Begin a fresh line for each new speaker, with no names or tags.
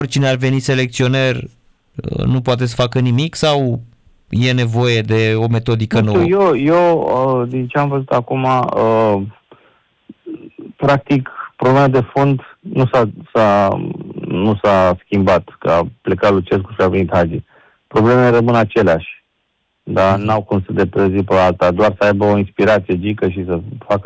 oricine ar veni selecționer nu poate să facă nimic sau e nevoie de o metodică
Nu știu,
nouă?
eu din ce am văzut acum, practic, problema de fond nu s-a schimbat, că a plecat Lucescu și a venit Hagi. Problemele rămân aceleași, dar n-au cum să depăzi pe alta, doar să aibă o inspirație gică și să facă